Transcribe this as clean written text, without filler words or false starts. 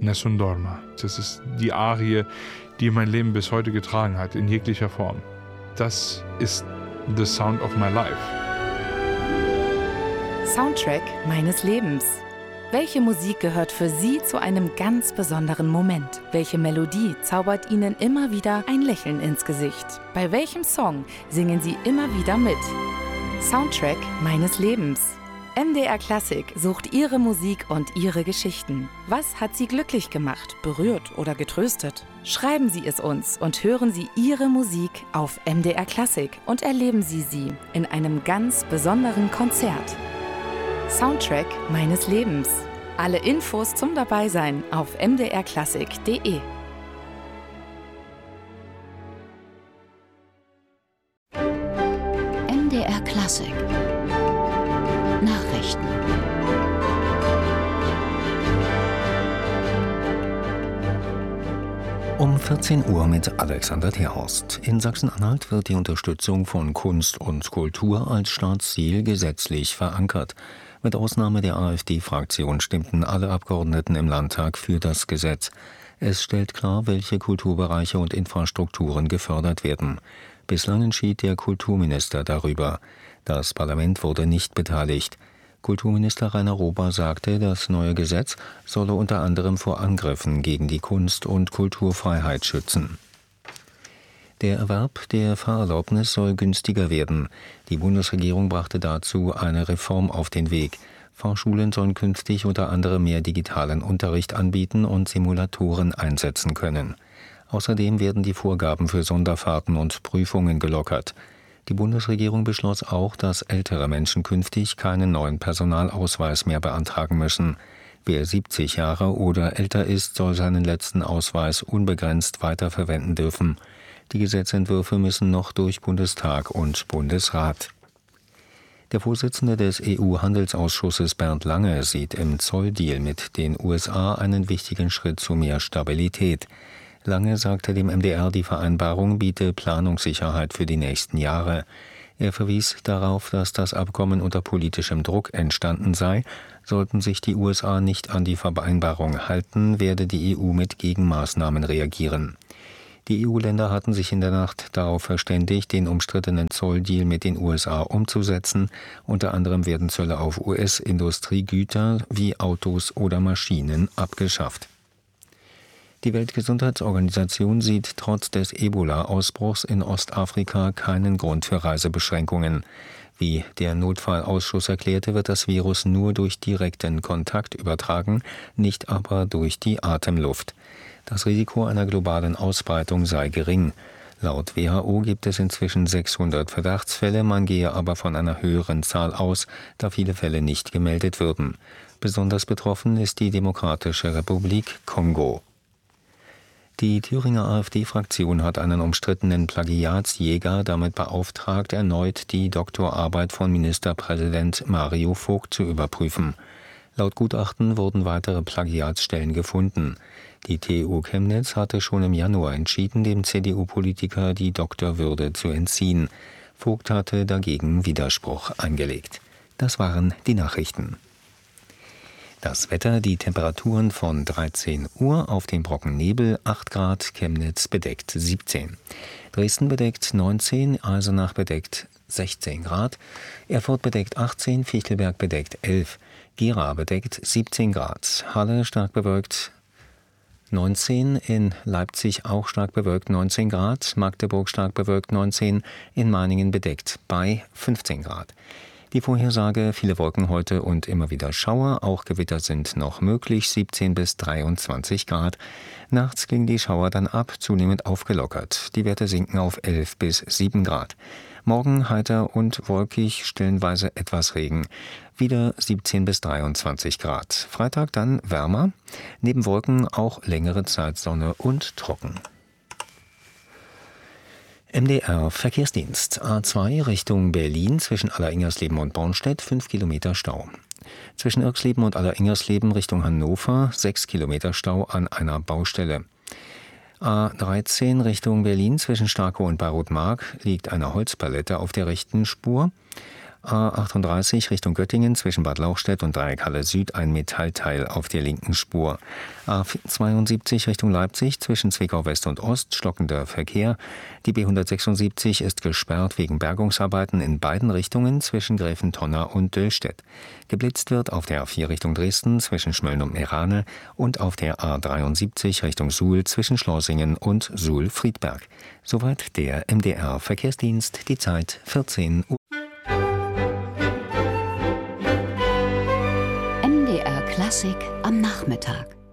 Nessun Dorma. Das ist die Arie, die mein Leben bis heute getragen hat, in jeglicher Form. Das ist the sound of my life. Soundtrack meines Lebens. Welche Musik gehört für Sie zu einem ganz besonderen Moment? Welche Melodie zaubert Ihnen immer wieder ein Lächeln ins Gesicht? Bei welchem Song singen Sie immer wieder mit? Soundtrack meines Lebens. MDR Klassik sucht Ihre Musik und Ihre Geschichten. Was hat Sie glücklich gemacht, berührt oder getröstet? Schreiben Sie es uns und hören Sie Ihre Musik auf MDR Klassik und erleben Sie sie in einem ganz besonderen Konzert. Soundtrack meines Lebens. Alle Infos zum Dabeisein auf mdrklassik.de. MDR Klassik Nachrichten. Um 14 Uhr mit Alexander Terhorst. In Sachsen-Anhalt wird die Unterstützung von Kunst und Kultur als Staatsziel gesetzlich verankert. Mit Ausnahme der AfD-Fraktion stimmten alle Abgeordneten im Landtag für das Gesetz. Es stellt klar, welche Kulturbereiche und Infrastrukturen gefördert werden. Bislang entschied der Kulturminister darüber. Das Parlament wurde nicht beteiligt. Kulturminister Rainer Rober sagte, das neue Gesetz solle unter anderem vor Angriffen gegen die Kunst- und Kulturfreiheit schützen. Der Erwerb der Fahrerlaubnis soll günstiger werden. Die Bundesregierung brachte dazu eine Reform auf den Weg. Fahrschulen sollen künftig unter anderem mehr digitalen Unterricht anbieten und Simulatoren einsetzen können. Außerdem werden die Vorgaben für Sonderfahrten und Prüfungen gelockert. Die Bundesregierung beschloss auch, dass ältere Menschen künftig keinen neuen Personalausweis mehr beantragen müssen. Wer 70 Jahre oder älter ist, soll seinen letzten Ausweis unbegrenzt weiterverwenden dürfen. Die Gesetzentwürfe müssen noch durch Bundestag und Bundesrat. Der Vorsitzende des EU-Handelsausschusses Bernd Lange sieht im Zolldeal mit den USA einen wichtigen Schritt zu mehr Stabilität. Lange sagte dem MDR, die Vereinbarung biete Planungssicherheit für die nächsten Jahre. Er verwies darauf, dass das Abkommen unter politischem Druck entstanden sei. Sollten sich die USA nicht an die Vereinbarung halten, werde die EU mit Gegenmaßnahmen reagieren. Die EU-Länder hatten sich in der Nacht darauf verständigt, den umstrittenen Zolldeal mit den USA umzusetzen. Unter anderem werden Zölle auf US-Industriegüter wie Autos oder Maschinen abgeschafft. Die Weltgesundheitsorganisation sieht trotz des Ebola-Ausbruchs in Ostafrika keinen Grund für Reisebeschränkungen. Wie der Notfallausschuss erklärte, wird das Virus nur durch direkten Kontakt übertragen, nicht aber durch die Atemluft. Das Risiko einer globalen Ausbreitung sei gering. Laut WHO gibt es inzwischen 600 Verdachtsfälle, man gehe aber von einer höheren Zahl aus, da viele Fälle nicht gemeldet würden. Besonders betroffen ist die Demokratische Republik Kongo. Die Thüringer AfD-Fraktion hat einen umstrittenen Plagiatsjäger damit beauftragt, erneut die Doktorarbeit von Ministerpräsident Mario Vogt zu überprüfen. Laut Gutachten wurden weitere Plagiatsstellen gefunden. Die TU Chemnitz hatte schon im Januar entschieden, dem CDU-Politiker die Doktorwürde zu entziehen. Vogt hatte dagegen Widerspruch eingelegt. Das waren die Nachrichten. Das Wetter, die Temperaturen von 13 Uhr, auf dem Brocken Nebel 8 Grad, Chemnitz bedeckt 17. Dresden bedeckt 19, Eisenach bedeckt 16 Grad, Erfurt bedeckt 18, Fichtelberg bedeckt 11, Gera bedeckt 17 Grad, Halle stark bewölkt 19, in Leipzig auch stark bewölkt 19 Grad, Magdeburg stark bewölkt 19, in Meiningen bedeckt bei 15 Grad. Die Vorhersage, viele Wolken heute und immer wieder Schauer, auch Gewitter sind noch möglich, 17 bis 23 Grad. Nachts klingen die Schauer dann ab, zunehmend aufgelockert. Die Werte sinken auf 11 bis 7 Grad. Morgen heiter und wolkig, stellenweise etwas Regen. Wieder 17 bis 23 Grad. Freitag dann wärmer, neben Wolken auch längere Zeit Sonne und trocken. MDR Verkehrsdienst. A2 Richtung Berlin zwischen Alleringjersleben und Bornstedt 5 Kilometer Stau. Zwischen Irxleben und Alleringjersleben Richtung Hannover 6 Kilometer Stau an einer Baustelle. A13 Richtung Berlin zwischen Starkow und Barrotmark liegt eine Holzpalette auf der rechten Spur. A38 Richtung Göttingen zwischen Bad Lauchstädt und Dreieckhalle Süd ein Metallteil auf der linken Spur. A72 Richtung Leipzig zwischen Zwickau West und Ost stockender Verkehr. Die B176 ist gesperrt wegen Bergungsarbeiten in beiden Richtungen zwischen Gräfentonna und Döllstedt. Geblitzt wird auf der A4 Richtung Dresden zwischen Schmölln und Meerane und auf der A73 Richtung Suhl zwischen Schleusingen und Suhl-Friedberg. Soweit der MDR-Verkehrsdienst. Die Zeit 14 Uhr. MDR Klassik am Nachmittag.